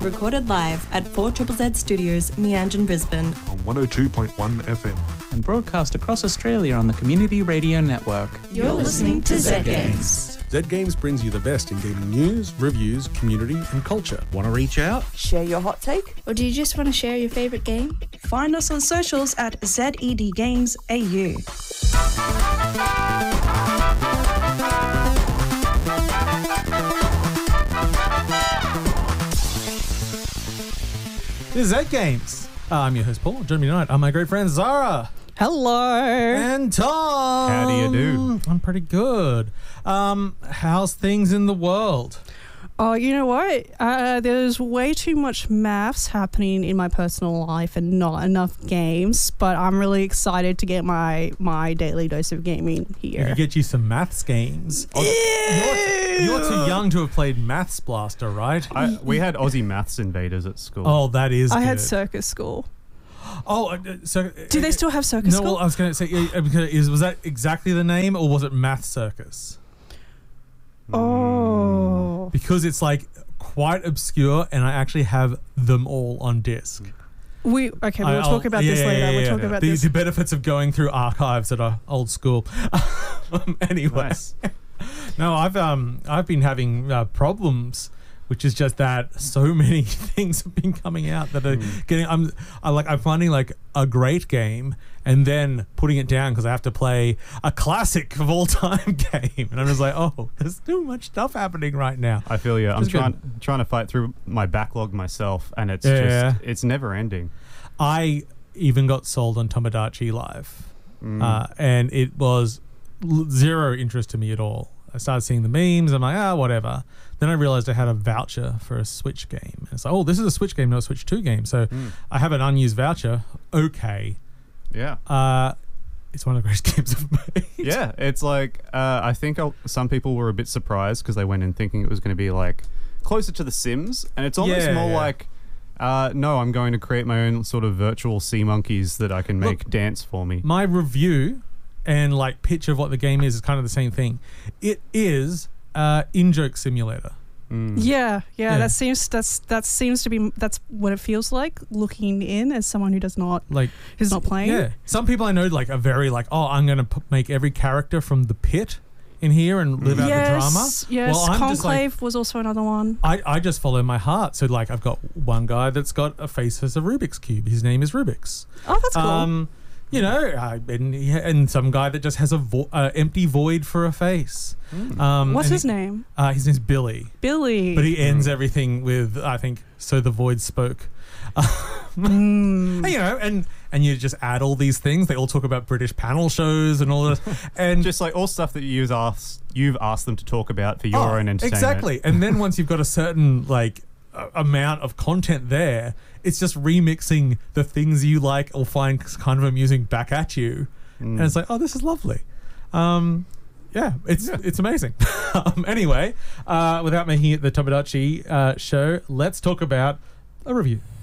recorded live at 4ZZZ Studios, Meanjin, Brisbane. On 102.1 FM. And broadcast across Australia on the Community Radio Network. You're listening to Z Games. Z Games brings you the best in gaming news, reviews, community and culture. Want to reach out? Share your hot take? Or do you just want to share your favourite game? Find us on socials at ZEDGamesAU. This is Z Games. I'm your host, Paul. Joining me tonight are my great friends, Zara. Hello. And Tom. How do you do? I'm pretty good. How's things in the world? Oh, you know what? There's way too much maths happening in my personal life and not enough games, but I'm really excited to get my daily dose of gaming We here. could get you some maths games. You're too young to have played Maths Blaster, right? We had Aussie Maths Invaders at school. Oh, that is I good. had circus school. Oh, so... Do they still have circus No, school? well, I was going to say, was that exactly the name or was it Math Circus? Oh. Because it's like quite obscure and I actually have them all on disc. We'll talk about this later. We'll talk about this. The benefits of going through archives that are old school. Anyway. Nice. No, I've been having problems, which is just that so many things have been coming out that are getting. I'm finding like a great game and then putting it down because I have to play a classic of all time game, and I'm just like, oh, there's too much stuff happening right now. I feel you. I'm It's good. trying to fight through my backlog myself, and it's Yeah. just it's never ending. I even got sold on Tomodachi Life, and it was zero interest to me at all. I started seeing the memes. I'm like, whatever. Then I realized I had a voucher for a Switch game. And it's like, oh, this is a Switch game, not a Switch 2 game. So I have an unused voucher. Okay. Yeah. It's one of the greatest games I've made. Yeah, it's like I think some people were a bit surprised because they went in thinking it was going to be like closer to The Sims, and it's almost more like, no, I'm going to create my own sort of virtual sea monkeys that I can make dance for me. My review and like pitch of what the game is kind of the same thing. It is in-joke simulator. Yeah, that seems to be that's what it feels like looking in as someone who does not who's not playing. Yeah, some people I know like are very like, oh, I'm going to make every character from The Pit in here and live out the drama. Yes, well, I'm Conclave just like, was also another one. I just follow my heart. So like I've got one guy that's got a face as a Rubik's Cube. His name is Rubik's. Oh, that's cool. You know, and some guy that just has a empty void for a face. What's his name? His name's Billy. Billy. But he ends everything with, I think, so the void spoke. And, you know, and you just add all these things. They all talk about British panel shows and all this. And just like all stuff that you've asked them to talk about for your own entertainment. Exactly. And then once you've got a certain, like, amount of content there, it's just remixing the things you like or find kind of amusing back at you, and it's like, oh, this is lovely. It's amazing. Anyway, without making it the Tomodachi show, let's talk about a review.